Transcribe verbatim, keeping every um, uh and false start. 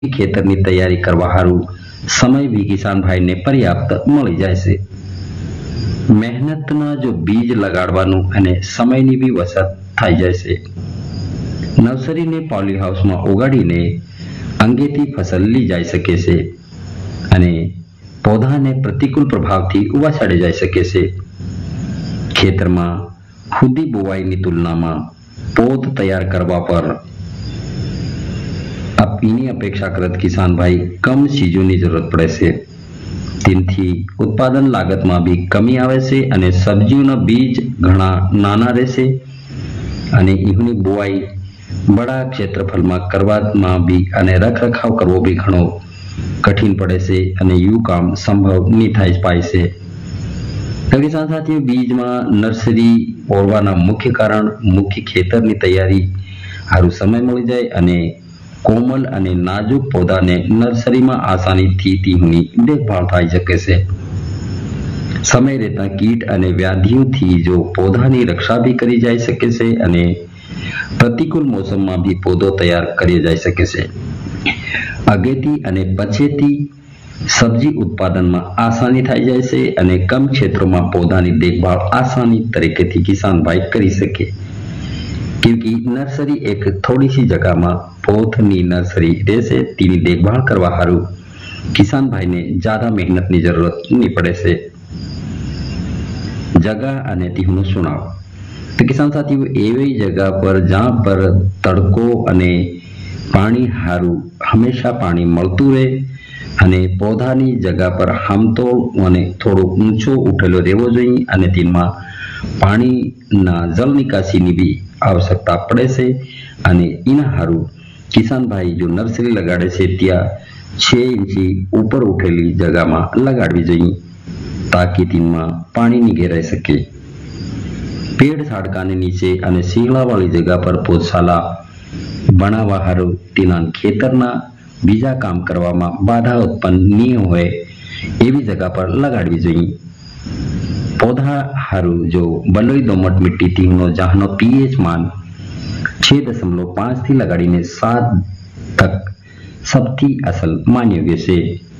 ખેતરની તૈયારી કરવા હારું સમય भी किसान भाई ने पर्याप्त મળી જાય છે। મહેનતના જો બીજ લગાડવાનું અને સમયની भी વસત થઈ જાય છે। નર્સરીને પોલી હાઉસમાં ઉગાડીને અંગેથી ફસલ લી જઈ શકે છે અને પૌધાને પ્રતિકૂળ પ્રભાવથી ઉવાચાડી જઈ શકે છે। ખેતરમાં ખુદી બોવાઈની તુલનામાં પોત તૈયાર કરવા પર अपनी अपेक्षा करत किसान भाई कम चीजों की जरूरत पड़े से तेनथी उत्पादन लागत में भी कमी आवे से अने सब्जीओना बीज घना नाना रहेशे अने इहनी बुआई बड़ा क्षेत्रफल में करवा में भी अने रखरखाव करवो भी घणो कठिन पड़े से अने यू काम संभव नहीं थाई पाए से। तो किसान साथियों बीज में नर्सरी ओरवाना मुख्य कारण मुख्य खेतरनी तैयारी हारू समय मळी जाय अने कोमल अने नाजुक पौधा ने नर्सरी में आसानी थी तीहुनी देखभाल थाई सके से। समय रहता कीट अने व्याधियों थी जो पौधा की रक्षा भी करी जाई सके से अने प्रतिकूल मौसम में भी पौधो तैयार करी जाई सके से। अगेती अने पछेती सब्जी उत्पादन में आसानी थाई जाय से अने कम क्षेत्रों में पौधा की देखभाल आसानी तरीके थी किसान भाई करी सके। क्योंकि नर्सरी एक थोड़ी सी जगह में पोथनी नर्सरी रहशे तेनी देखभाल करवा हारू किसान भाई ने ज्यादा मेहनत की जरूरत नहीं पड़े से। जगह अने तीहुनो सुनाव तो किसान साथियों एवी जगह पर जहाँ पर तड़को अने पानी हारू हमेशा पानी मळतुं रहे अने पौधानी जगह पर हमतोल अने थोड़ो ऊंचो उठेलो रहेवो जोईए अने तेमां पाणीना जल निकासीनी भी आवश्यकता पड़े से अने एना हारू किसान भाई जो नर्सरी लगाड़े से त्या छह इंची ऊपर उठेली जगह में लगाड़वी जोईए ताकि तेमां पानी नी घेराई सके। पेड़ झाड़काने नीचे अने शींगला वाली जगह पर पौधशाला बनावा हारू तेना खेतरना बीजा काम करवामां बाधा उत्पन्न नी होय एवी जगह पर लगाड़वी जोईए। पौधा हारू जो बलुई दोमट मिट्टी तीनो जहानो पीएच मान छह दशमलव पांच थी लगाड़ीने सात तक सबथी असल मान्यो गयो छे।